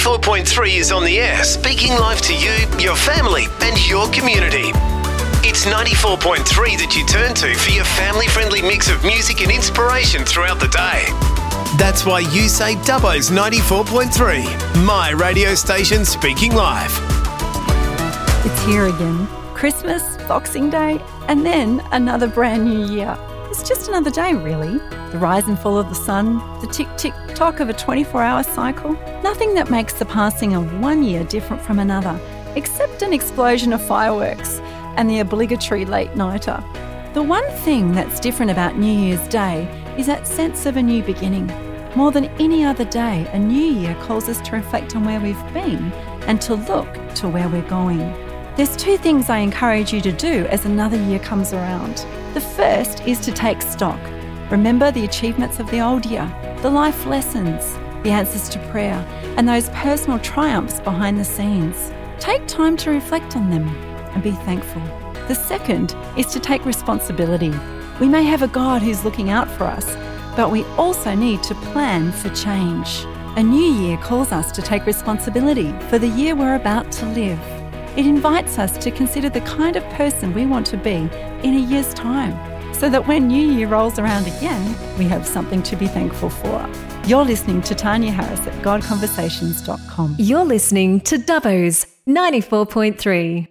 4.3 is on the air, speaking live to you, your family and your community. It's 94.3 that you turn to for your family-friendly mix of music and inspiration throughout the day. That's why you say Dubbo's 94.3, my radio station speaking live. It's here again. Christmas, Boxing Day, and then another brand new year. It's just another day, really. The rise and fall of the sun, the tick-tick-tock of a 24-hour cycle. Nothing that makes the passing of one year different from another, except an explosion of fireworks and the obligatory late-nighter. The one thing that's different about New Year's Day is that sense of a new beginning. More than any other day, a new year calls us to reflect on where we've been and to look to where we're going. There's two things I encourage you to do as another year comes around. The first is to take stock. Remember the achievements of the old year, the life lessons, the answers to prayer, and those personal triumphs behind the scenes. Take time to reflect on them and be thankful. The second is to take responsibility. We may have a God who's looking out for us, but we also need to plan for change. A new year calls us to take responsibility for the year we're about to live. It invites us to consider the kind of person we want to be in a year's time, so that when New Year rolls around again, we have something to be thankful for. You're listening to Tanya Harris at GodConversations.com. You're listening to Dubbo's 94.3.